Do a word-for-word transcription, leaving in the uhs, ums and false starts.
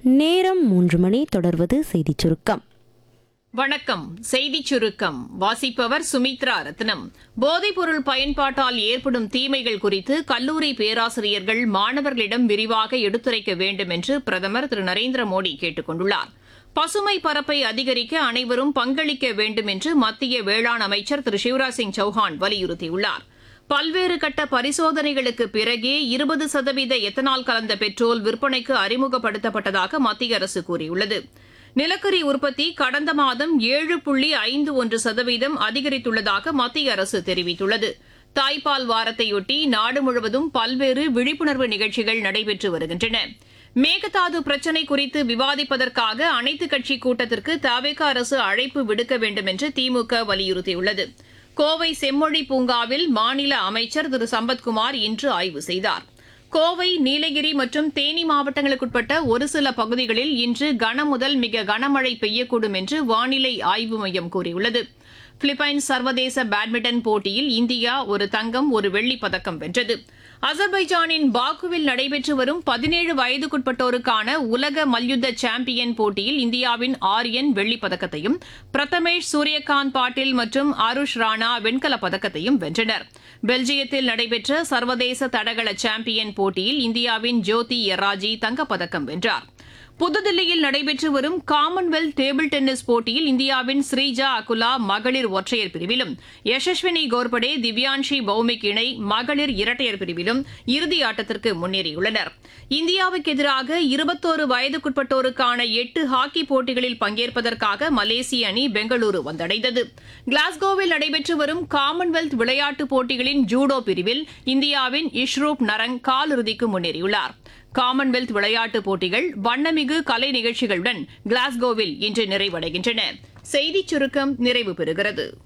நேரம் மூன்று மணி. தொடர்வது செய்திச் சுருக்கம். வணக்கம். செய்திச் சுருக்கம் வாசிப்பவர் சுமித்ரா ரத்னம். போதைப்பொருள் பயன்பாட்டால் ஏற்படும் தீமைகள் குறித்து கல்லூரி பேராசிரியர்கள் மாணவர்களிடம் விரிவாக எடுத்துரைக்க வேண்டும் என்று பிரதமர் திரு நரேந்திர மோடி கேட்டுக் கொண்டுள்ளார். பசுமை பரப்பை அதிகரிக்க அனைவரும் பங்களிக்க வேண்டும் என்று மத்திய வேளாண் அமைச்சர் திரு சிவராஜ் சிங் சௌஹான் வலியுறுத்தியுள்ளார். பல்வேறு கட்ட பரிசோதனைகளுக்கு பிறகே இருபது சதவீத எத்தனால் கலந்த பெட்ரோல் விற்பனைக்கு அறிமுகப்படுத்தப்பட்டதாக மத்திய அரசு கூறியுள்ளது. நிலக்கரி உற்பத்தி கடந்த மாதம் ஏழு புள்ளி ஐந்து ஒன்று சதவீதம் அதிகரித்துள்ளதாக மத்திய அரசு தெரிவித்துள்ளது. தாய்ப்பால் வாரத்தையொட்டி நாடு முழுவதும் பல்வேறு விழிப்புணர்வு நிகழ்ச்சிகள் நடைபெற்று வருகின்றன. மேகதாது பிரச்சினை குறித்து விவாதிப்பதற்காக அனைத்துக் கட்சி கூட்டத்திற்கு தவேக அரசு அழைப்பு விடுக்க வேண்டும் என்று திமுக வலியுறுத்தியுள்ளது. கோவை செம்மொழி பூங்காவில் மாநில அமைச்சர் திரு சம்பத்குமார் இன்று ஆய்வு செய்தார். கோவை, நீலகிரி மற்றும் தேனி மாவட்டங்களுக்குட்பட்ட ஒரு சில பகுதிகளில் இன்று கனமுதல் மிக கனமழை பெய்யக்கூடும் என்று வானிலை ஆய்வு மையம் கூறியுள்ளது. பிலிப்பைன்ஸ் சர்வதேச பேட்மிண்டன் போட்டியில் இந்தியா ஒரு தங்கம், ஒரு வெள்ளிப் பதக்கம் வென்றது. அசர்பைஜானின் பாக்குவில் நடைபெற்று வரும் பதினேழு வயதுக்குட்பட்டோருக்கான உலக மல்யுத்த சாம்பியன் போட்டியில் இந்தியாவின் ஆரியன் வெள்ளிப் பதக்கத்தையும், பிரதமேஷ் சூரியகாந்த் பாட்டீல் மற்றும் ஆருஷ் ராணா வெண்கலப் பதக்கத்தையும் வென்றனர். பெல்ஜியத்தில் நடைபெற்ற சர்வதேச தடகள சாம்பியன் போட்டியில் இந்தியாவின் ஜோதி எராஜி தங்கப்பதக்கம் வென்றார். புதுதில்லியில் நடைபெற்று வரும் காமன்வெல்த் டேபிள் டென்னிஸ் போட்டியில் இந்தியாவின் ஸ்ரீஜா அகுலா மகளிர் ஒற்றையர் பிரிவிலும், யசஸ்வினி கோர்படே, திவ்யான்ஷி பௌமிக் இணை மகளிர் இரட்டையர் பிரிவிலும் இறுதி ஆட்டத்திற்கு முன்னேறியுள்ளனர். இந்தியாவுக்கு எதிராக இருபத்தோரு வயதுக்குட்பட்டோருக்கான எட்டு ஹாக்கி போட்டிகளில் பங்கேற்பதற்காக மலேசிய அணி பெங்களூரு வந்தடைந்தது. கிளாஸ்கோவில் நடைபெற்று வரும் காமன்வெல்த் விளையாட்டுப் போட்டிகளின் ஜூடோ பிரிவில் இந்தியாவின் இஷ்ரூப் நரங் காலிறுதிக்கு முன்னேறியுள்ளார். காமன்வெல்த் விளையாட்டுப் போட்டிகள் வண்ணமிகு கலை நிகழ்ச்சிகளுடன் கிளாஸ்கோவில் இன்று நிறைவடைகின்றன. செய்திச் சுருக்கம் நிறைவு பெறுகிறது.